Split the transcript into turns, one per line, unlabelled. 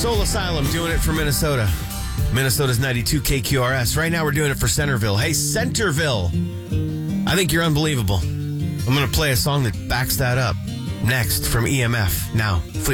Soul Asylum doing it for Minnesota. Minnesota's 92 KQRS. Right now we're doing it for Centerville. Hey, Centerville. I think you're unbelievable. I'm going to play a song that backs that up. Next from EMF. Now,